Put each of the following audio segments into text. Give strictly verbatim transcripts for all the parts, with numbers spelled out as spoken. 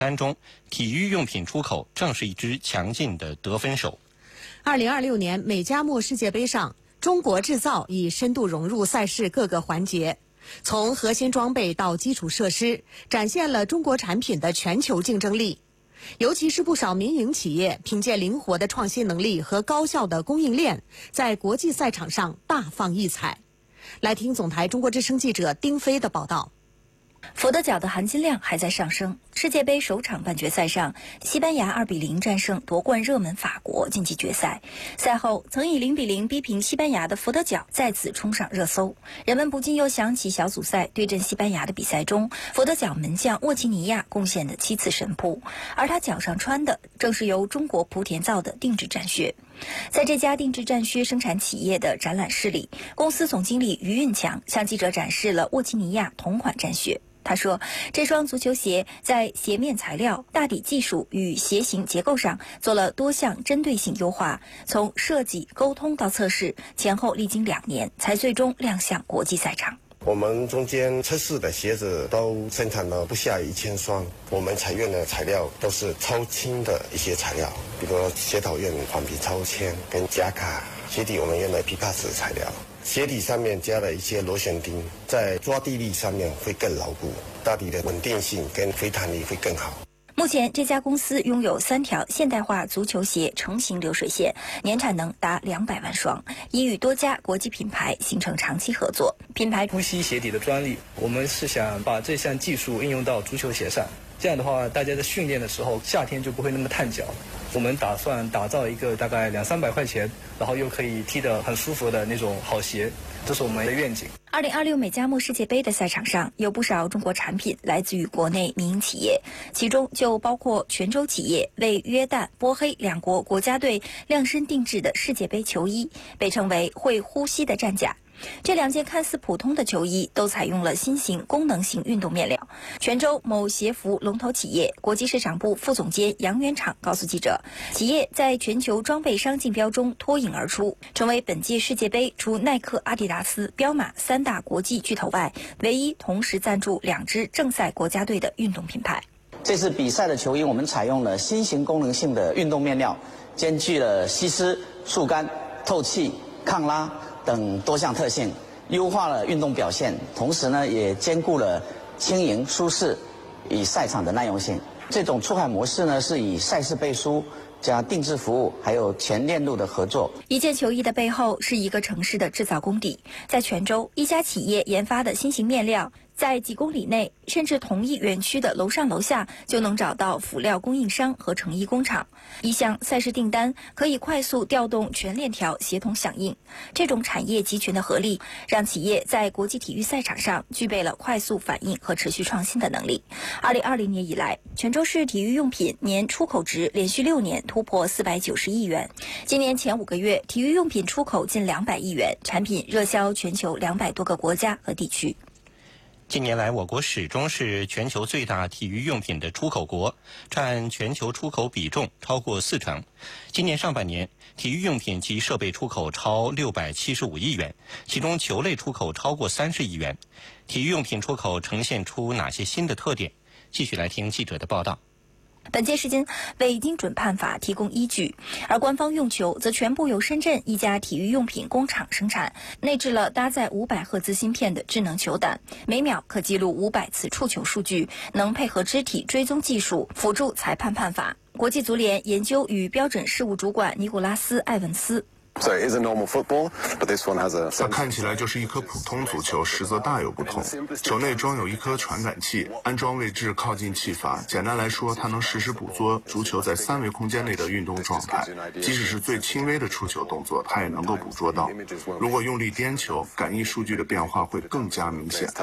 单中，体育用品出口正是一支强劲的得分手。 二零二六年美加墨世界杯上，中国制造已深度融入赛事各个环节，从核心装备到基础设施，展现了中国产品的全球竞争力。尤其是不少民营企业凭借灵活的创新能力和高效的供应链，在国际赛场上大放异彩。来听总台中国之声记者丁飞的报道。 佛得角的含金量还在上升。世界杯首场半决赛上，西班牙二比零战胜夺冠热门法国，晋级决赛。赛后，曾以零比零逼平西班牙的佛得角再次冲上热搜，人们不禁又想起小组赛对阵西班牙的比赛中，佛得角门将沃奇尼亚贡献的七次神扑，而他脚上穿的正是由中国莆田造的定制战靴。在这家定制战靴生产企业的展览室里，公司总经理于运强向记者展示了沃奇尼亚同款战靴。他说，这双足球鞋在鞋面材料、大底技术与鞋型结构上做了多项针对性优化，从设计、沟通到测试，前后历经两年，才最终亮相国际赛场。 我们中间测试的鞋子都生产了不下一千双，我们采用的材料都是超轻的一些材料，比如说鞋头用环皮超纤跟夹卡，鞋底我们用的皮帕斯材料，鞋底上面加了一些螺旋钉，在抓地力上面会更牢固，大底的稳定性跟回弹力会更好。 目前，这家公司拥有三条现代化足球鞋成型流水线，年产能达两百万双，已与多家国际品牌形成长期合作。品牌呼吸鞋底的专利，我们是想把这项技术应用到足球鞋上，这样的话，大家在训练的时候，夏天就不会那么烫脚。我们打算打造一个大概两三百块钱，然后又可以踢得很舒服的那种好鞋，这是我们的愿景。 二零二六美加墨世界杯的赛场上，有不少中国产品来自于国内民营企业，其中就包括泉州企业为约旦、波黑两国国家队量身定制的世界杯球衣，被称为会呼吸的战甲。这两件看似普通的球衣都采用了新型功能性运动面料。泉州某鞋服龙头企业国际市场部副总监杨元畅告诉记者，企业在全球装备商竞标中脱颖而出，成为本届世界杯除耐克、阿迪达斯、彪马三大国际巨头外，唯一同时赞助两支正赛国家队的运动品牌。 这次比赛的球衣我们采用了新型功能性的运动面料，兼具了吸湿、速干、透气、抗拉等多项特性，优化了运动表现，同时呢也兼顾了轻盈、舒适与赛场的耐用性。这种出海模式呢是以赛事背书加定制服务还有全链路的合作。 一件球衣的背后是一个城市的制造工地，在泉州，一家企业研发的新型面料，在几公里内甚至同一园区的楼上楼下就能找到辅料供应商和成衣工厂。一项赛事订单可以快速调动全链条协同响应，这种产业集群的合力让企业在国际体育赛场上具备了快速反应和持续创新的能力。二零二零年以来，泉州市体育用品年出口值连续六年突破四百九十亿元，今年前五个月体育用品出口近两百亿元，产品热销全球两百多个国家和地区。 近年来，我国始终是全球最大体育用品的出口国，占全球出口比重超过四成。今年上半年，体育用品及设备出口超六百七十五亿元，其中球类出口超过三十亿元。体育用品出口呈现出哪些新的特点？继续来听记者的报道。 本届时间为精准判罚提供依据，而官方用球则全部由深圳一家体育用品工厂生产，内置了搭载五百赫兹芯片的智能球胆，每秒可记录五百次触球数据，能配合肢体追踪技术辅助裁判判罚。国际足联研究与标准事务主管尼古拉斯·埃文斯。 So it is a normal football, but this one has a... 它看起来就是一颗普通足球，实则大有不同。球内装有一颗传感器，安装位置靠近气阀。简单来说，它能实时捕捉足球在三维空间内的运动状态，即使是最轻微的触球动作，它也能够捕捉到。如果用力颠球，感应数据的变化会更加明显。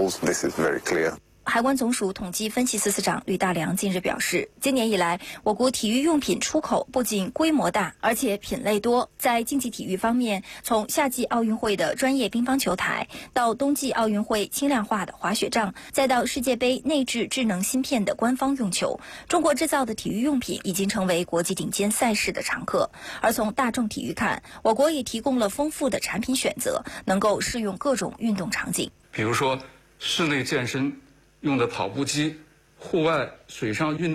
海关总署统计分析司司长吕大良近日表示，今年以来，我国体育用品出口不仅规模大，而且品类多。在竞技体育方面，从夏季奥运会的专业乒乓球台，到冬季奥运会轻量化的滑雪杖，再到世界杯内置智能芯片的官方用球，中国制造的体育用品已经成为国际顶尖赛事的常客。而从大众体育看，我国也提供了丰富的产品选择，能够适用各种运动场景。 比如说，室内健身用的跑步机户外水上运动